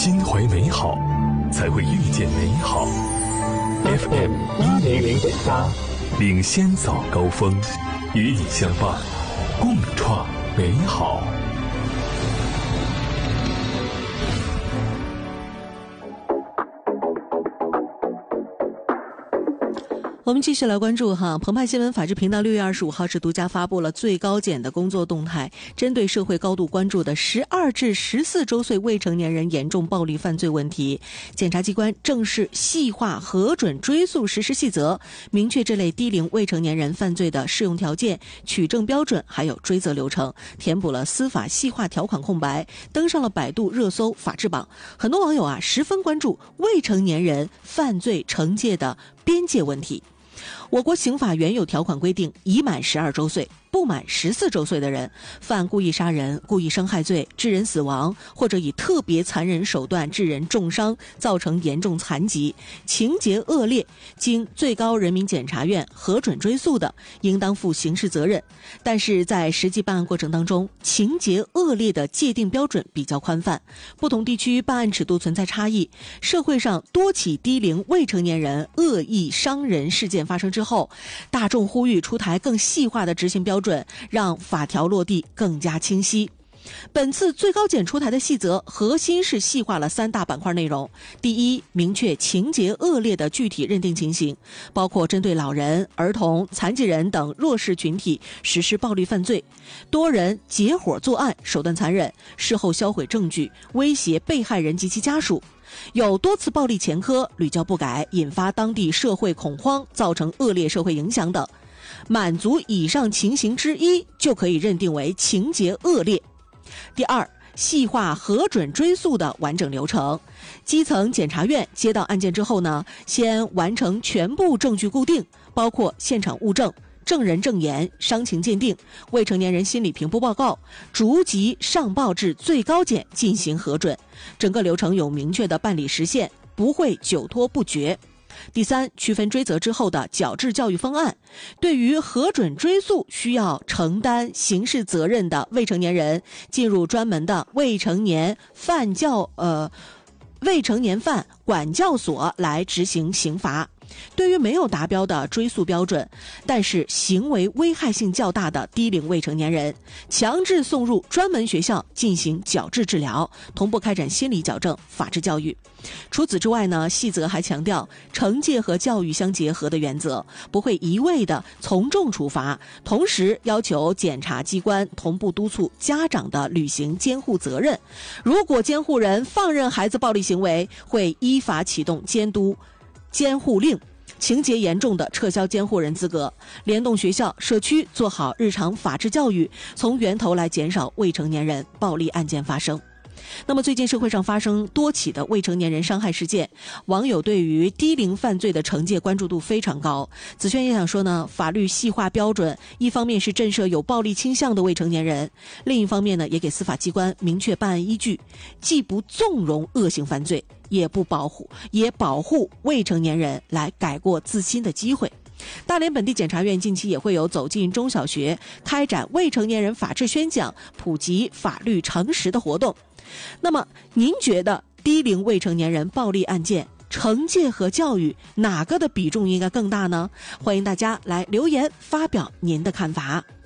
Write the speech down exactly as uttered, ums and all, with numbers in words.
心怀美好，才会遇见美好。F M 一零零点八，领先早高峰，与你相伴，共创美好。 我们继续来关注哈，澎湃新闻法制频道六月二十五号是独家发布了最高检的工作动态，针对社会高度关注的十二至十四周岁未成年人严重暴力犯罪问题，检察机关正式细化核准追诉实施细则，明确这类低龄未成年人犯罪的适用条件、取证标准还有追责流程，填补了司法细化条款空白，登上了百度热搜法制榜。很多网友啊十分关注未成年人犯罪惩戒的边界问题。我国刑法原有条款规定，已满十二周岁不满十四周岁的人犯故意杀人、故意伤害罪、致人死亡，或者以特别残忍手段致人重伤，造成严重残疾，情节恶劣，经最高人民检察院核准追诉的，应当负刑事责任。但是在实际办案过程当中，情节恶劣的界定标准比较宽泛，不同地区办案尺度存在差异。社会上多起低龄未成年人恶意伤人事件发生之后，大众呼吁出台更细化的执行标准，让法条落地更加清晰。本次最高检出台的细则核心是细化了三大板块内容。第一，明确情节恶劣的具体认定情形，包括针对老人、儿童、残疾人等弱势群体实施暴力犯罪，多人结伙作案，手段残忍，事后销毁证据，威胁被害人及其家属，有多次暴力前科，屡教不改，引发当地社会恐慌，造成恶劣社会影响等，满足以上情形之一，就可以认定为情节恶劣。第二，细化核准追诉的完整流程。基层检察院接到案件之后呢，先完成全部证据固定，包括现场物证、证人证言、伤情鉴定、未成年人心理评估报告，逐级上报至最高检进行核准。整个流程有明确的办理时限，不会久拖不决。第三，区分追责之后的矫治教育方案，对于核准追诉需要承担刑事责任的未成年人，进入专门的未成年犯教呃未成年犯管教所来执行刑罚。对于没有达标的追诉标准，但是行为危害性较大的低龄未成年人，强制送入专门学校进行矫治治疗，同步开展心理矫正、法治教育。除此之外呢，细则还强调惩戒和教育相结合的原则，不会一味的从重处罚，同时要求检察机关同步督促家长的履行监护责任。如果监护人放任孩子暴力行为，会依法启动监督监护令，情节严重的撤销监护人资格，联动学校、社区做好日常法治教育，从源头来减少未成年人暴力案件发生。那么最近社会上发生多起的未成年人伤害事件，网友对于低龄犯罪的惩戒关注度非常高。子轩也想说呢，法律细化标准，一方面是震慑有暴力倾向的未成年人，另一方面呢，也给司法机关明确办案依据，既不纵容恶性犯罪，也不保护，也保护未成年人来改过自新的机会。大连本地检察院近期也会有走进中小学，开展未成年人法治宣讲、普及法律常识的活动。那么您觉得低龄未成年人暴力案件惩戒和教育哪个的比重应该更大呢？欢迎大家来留言发表您的看法。